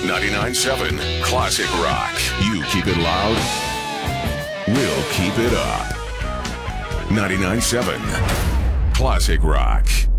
99.7 Classic Rock. You keep it loud, we'll keep it up. 99.7 Classic Rock.